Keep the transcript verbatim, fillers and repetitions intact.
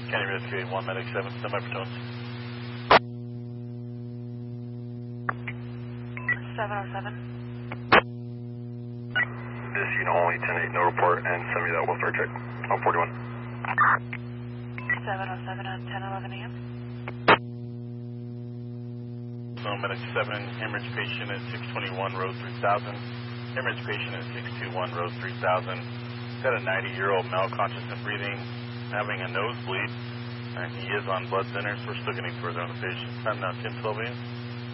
County Rescue eight one, Medic seven, semi-protons. seven oh seven. This unit only ten eight, no report, and send me that Will Star check. one forty-one. seven oh seven on ten eleven a m. So Medic seven, hemorrhage patient at six twenty-one, road three thousand. Hemorrhage patient at six twenty-one, road three thousand. Got a ninety-year-old male conscious and breathing, having a nosebleed, and he is on blood thinners. We're still getting further on the patient. And uh, ten twelve a m.